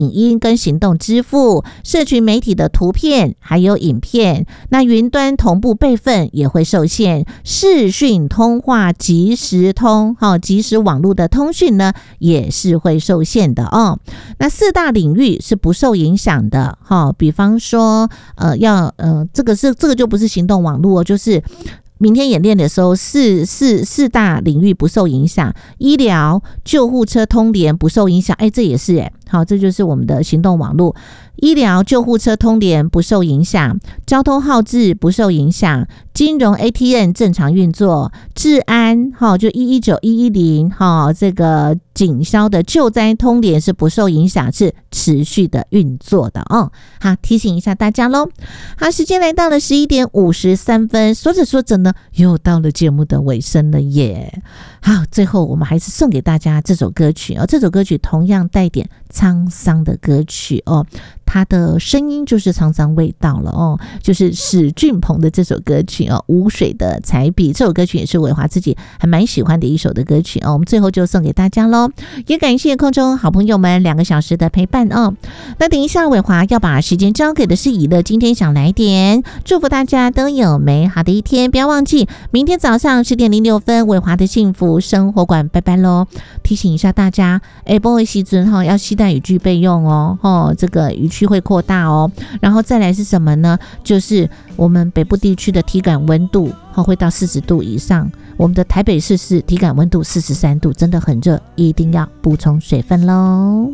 影音跟行动支付、社群媒体的图片还有影片，那云端同步备份也会受限，视讯通话、即时通、即时网络的通讯呢也是会受限的哦。那4大领域是不受影响的，比方说这个就不是行动网络，就是明天演练的时候四大领域不受影响，医疗、救护车通联不受影响，这也是好，这就是我们的行动网络。医疗、救护车通联不受影响，交通号志不受影响，金融 ATM 正常运作，治安就119、110这个警消的救灾通联是不受影响，是持续的运作的哦。好，提醒一下大家咯。好，时间来到了11点53分，说着说着呢，又到了节目的尾声了耶。好，最后我们还是送给大家这首歌曲这首歌曲同样带点沧桑的歌曲它的声音就是沧桑味道了就是史俊鹏的这首歌曲无水的彩笔，这首歌曲也是伟华自己还蛮喜欢的一首的歌曲我们最后就送给大家咯，也感谢空中好朋友们2个小时的陪伴那等一下伟华要把时间交给的是以乐今天想来点，祝福大家都有美好的一天，不要忘记明天早上10点06分伟华的幸福生活馆拜拜咯。提醒一下大家不会时阵要携带雨具备用这个雨区会扩大然后再来是什么呢？就是我们北部地区的体感温度会到40度以上，我们的台北市是体感温度43度，真的很热，一定要补充水分咯。